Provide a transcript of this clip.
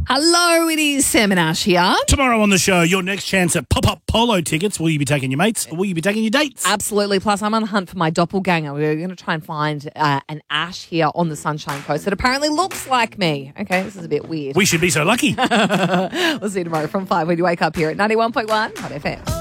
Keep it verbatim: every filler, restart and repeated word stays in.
Hello, it is Sam and Ash here. Tomorrow on the show, your next chance at pop-up polo tickets. Will you be taking your mates or will you be taking your dates? Absolutely. Plus, I'm on the hunt for my doppelganger. We're going to try and find uh, an Ash here on the Sunshine Coast that apparently looks like me. Okay, this is a bit weird. We should be so lucky. We'll see you tomorrow from five when you wake up here at ninety-one point one Hot F M.